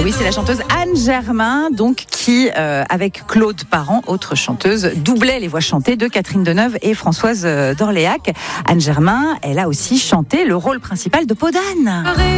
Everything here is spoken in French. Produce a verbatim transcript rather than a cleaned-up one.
oui, c'est la chanteuse Anne Germain, donc qui, euh, avec Claude Parent, autre chanteuse, doublait les voix chantées de Catherine Deneuve et Françoise d'Orléac. Anne Germain, elle a aussi chanté le rôle principal de Peau d'Âne.